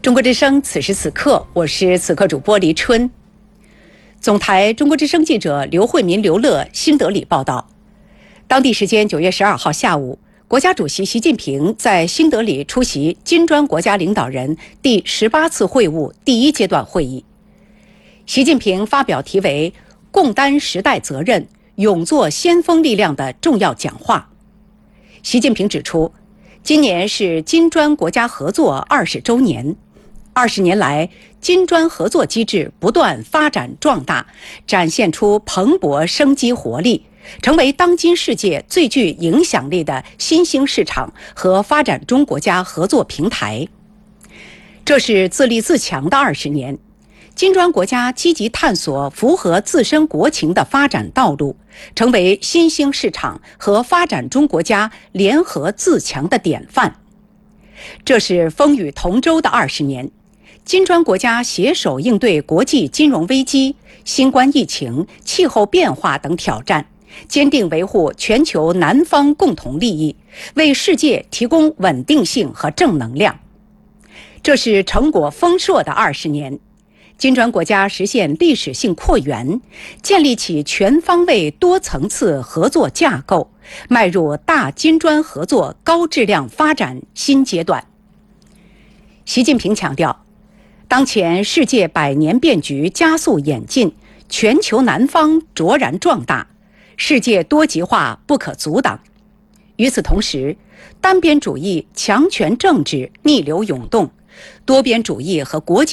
中国之声，此时此刻，我是此刻主播黎春。总台中国之声记者刘慧民、刘乐新德里报道，当地时间9月12号下午，国家主席习近平在新德里出席金砖国家领导人第18次会晤第一阶段会议。习近平发表题为“共担时代责任，勇做先锋力量”的重要讲话。习近平指出，今年是金砖国家合作20周年。20年来，金砖合作机制不断发展壮大，展现出蓬勃生机活力，成为当今世界最具影响力的新兴市场和发展中国家合作平台。这是自立自强的20年，金砖国家积极探索符合自身国情的发展道路，成为新兴市场和发展中国家联合自强的典范。这是风雨同舟的20年。金砖国家携手应对国际金融危机、新冠疫情、气候变化等挑战，坚定维护全球南方共同利益，为世界提供稳定性和正能量。这是成果丰硕的20年。金砖国家实现历史性扩员，建立起全方位多层次合作架构，迈入大金砖合作高质量发展新阶段。习近平强调，当前世界百年变局加速演进，全球南方卓然壮大，世界多极化不可阻挡。与此同时，单边主义、强权政治逆流涌动，多边主义和国际